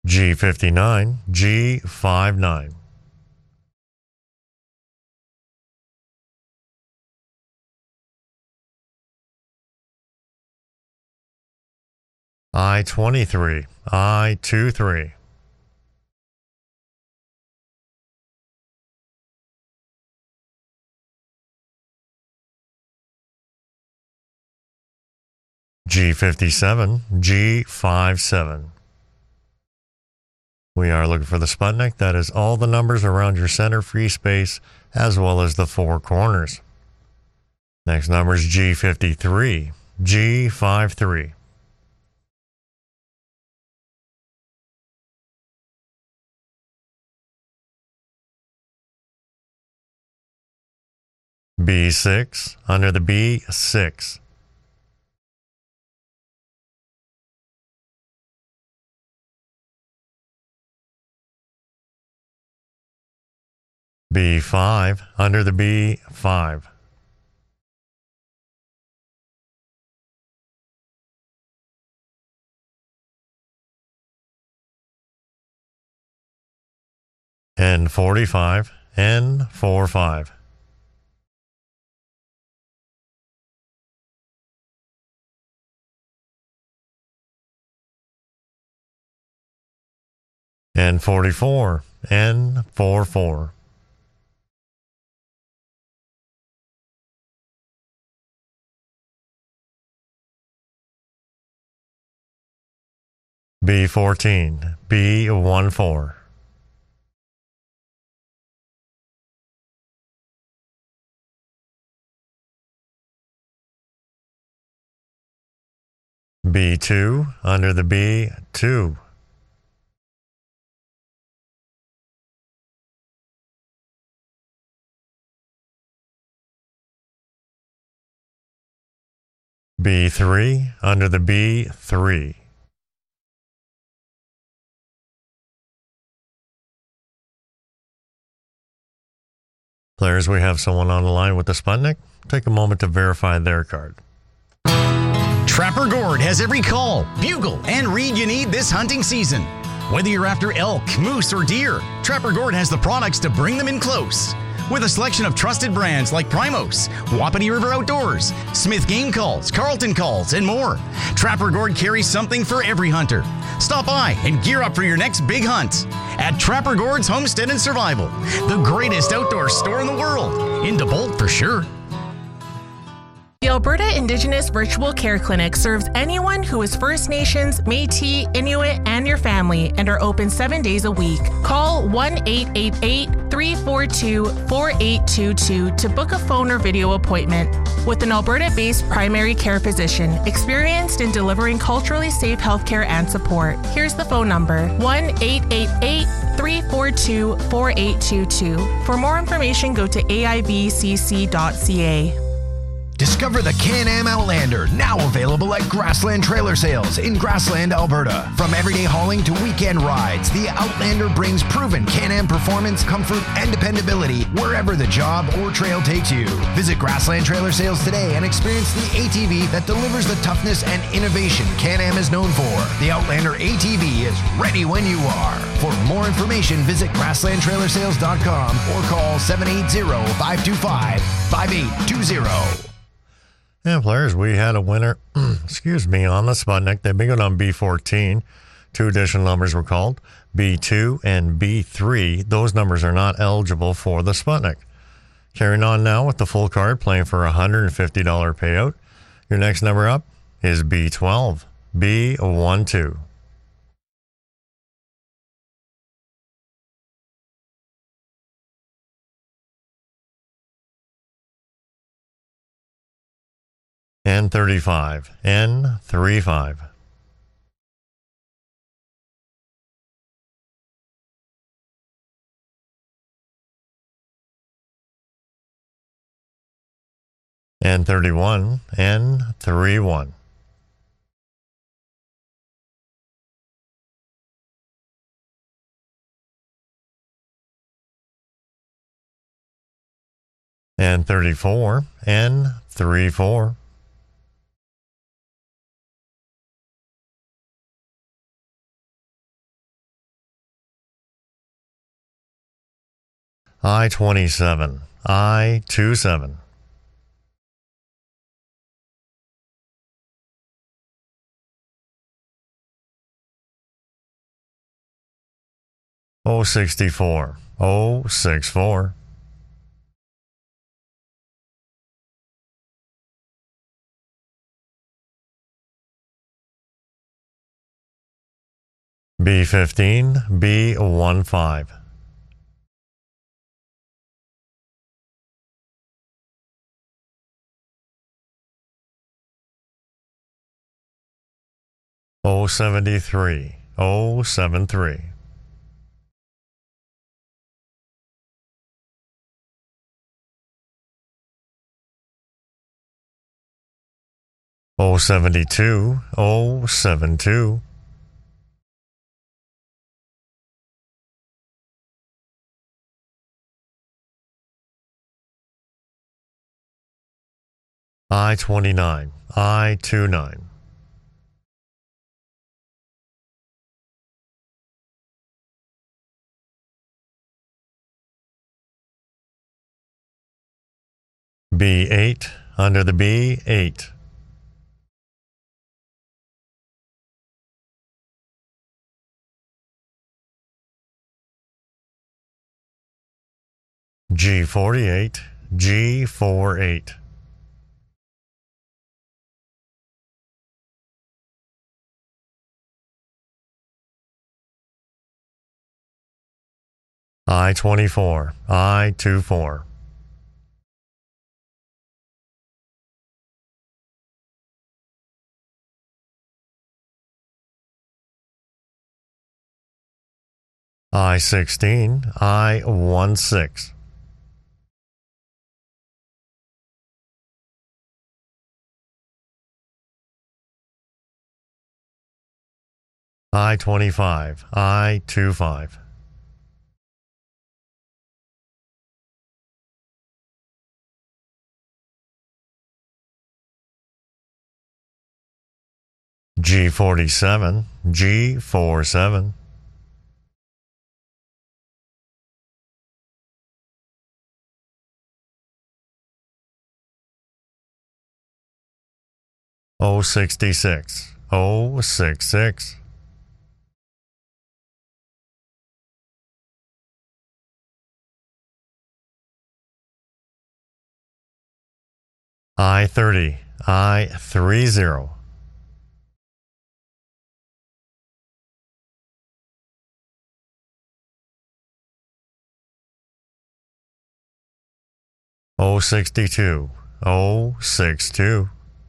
G59, G59. I-23, I-23. G57, G57. We are looking for the Sputnik. That is all the numbers around your center free space as well as the four corners. Next number is G53, G53. B6, under the B6. B5, under the B5. N45, N45. N44, N44. B14, B14. B2, under the B2. B3, under the B3. Players, we have someone on the line with the Sputnik. Take a moment to verify their card. Trapper Gord has every call, bugle, and reed you need this hunting season. Whether you're after elk, moose, or deer, Trapper Gord has the products to bring them in close. With a selection of trusted brands like Primos, Wapiti River Outdoors, Smith Game Calls, Carlton Calls, and more, Trapper Gord carries something for every hunter. Stop by and gear up for your next big hunt at Trapper Gord's Homestead and Survival, the greatest outdoor store in the world. In DeBolt for sure. The Alberta Indigenous Virtual Care Clinic serves anyone who is First Nations, Métis, Inuit, and your family, and are open 7 days a week. Call 1-888-342-4822 to book a phone or video appointment. With an Alberta-based primary care physician experienced in delivering culturally safe healthcare and support. Here's the phone number, 1-888-342-4822. For more information, go to aivcc.ca. Discover the Can-Am Outlander, now available at Grassland Trailer Sales in Grassland, Alberta. From everyday hauling to weekend rides, the Outlander brings proven Can-Am performance, comfort, and dependability wherever the job or trail takes you. Visit Grassland Trailer Sales today and experience the ATV that delivers the toughness and innovation Can-Am is known for. The Outlander ATV is ready when you are. For more information, visit grasslandtrailersales.com or call 780-525-5820. And players, we had a winner, on the Sputnik. They've been going on B14. Two additional numbers were called, B2 and B3. Those numbers are not eligible for the Sputnik. Carrying on now with the full card, playing for a $150 payout. Your next number up is B12, B12. N35, N35. N31, N31. N34, N34. I-27, I-27. O64, O64. B15, B15. O73, O73. O72, O72. I-29, I-29. B8, under the B8. G48, G48. I-24, I-24. I-16, I-16. I-25, I-25. G47, G47. O66, O66. I-30, I-30. O62, O62.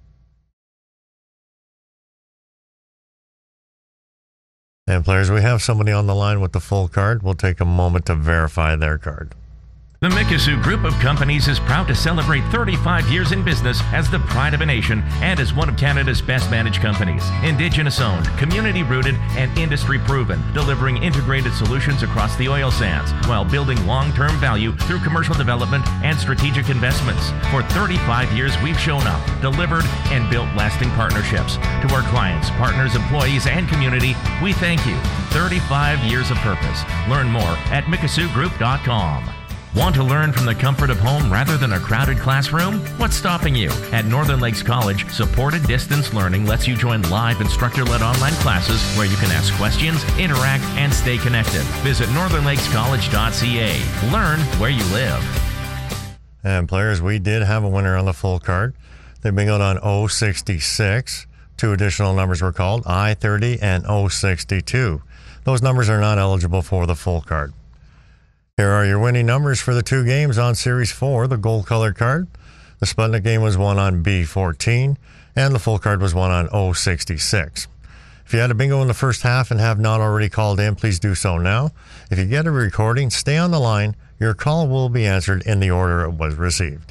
And players, we have somebody on the line with the full card. We'll take a moment to verify their card. The Mikisew Group of Companies is proud to celebrate 35 years in business as the pride of a nation and as one of Canada's best managed companies. Indigenous owned, community rooted, and industry proven, delivering integrated solutions across the oil sands while building long-term value through commercial development and strategic investments. For 35 years, we've shown up, delivered, and built lasting partnerships. To our clients, partners, employees, and community, we thank you. 35 years of purpose. Learn more at MikisewGroup.com. Want to learn from the comfort of home rather than a crowded classroom? What's stopping you? At Northern Lakes College, supported distance learning lets you join live instructor-led online classes where you can ask questions, interact, and stay connected. Visit northernlakescollege.ca. Learn where you live. And players, we did have a winner on the full card. They bingoed on O66. Two additional numbers were called, I-30 and O62. Those numbers are not eligible for the full card. Here are your winning numbers for the two games on Series 4, the gold-colored card. The Sputnik game was won on B14, and the full card was won on O66. If you had a bingo in the first half and have not already called in, please do so now. If you get a recording, stay on the line. Your call will be answered in the order it was received.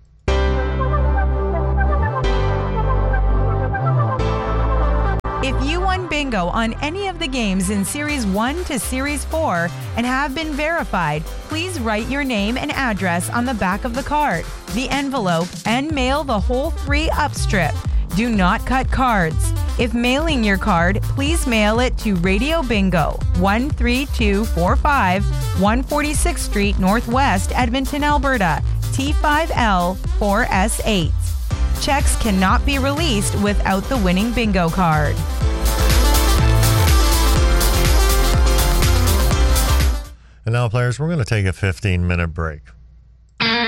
If you won bingo on any of the games in Series 1 to Series 4 and have been verified, please write your name and address on the back of the card, the envelope, and mail the whole 3 up strip. Do not cut cards. If mailing your card, please mail it to Radio Bingo, 13245 146th Street Northwest, Edmonton, Alberta, T5L 4S8. Checks cannot be released without the winning bingo card. And now, players, we're going to take a 15-minute break.